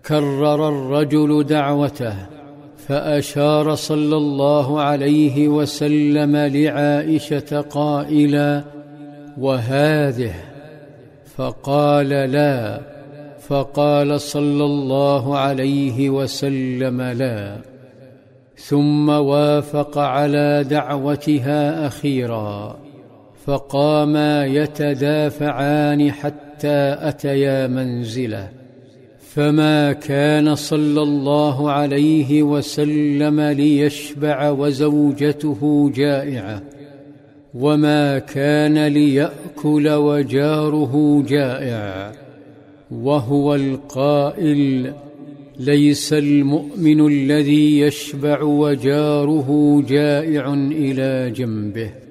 كرر الرجل دعوته، فأشار صلى الله عليه وسلم لعائشة قائلا: وهذه؟ فقال: لا. فقال صلى الله عليه وسلم: لا. ثم وافق على دعوتها أخيرا، فقاما يتدافعان حتى أتيا منزله، فما كان صلى الله عليه وسلم ليشبع وزوجته جائعة، وما كان ليأكل وجاره جائع، وهو القائل: ليس المؤمن الذي يشبع وجاره جائع إلى جنبه.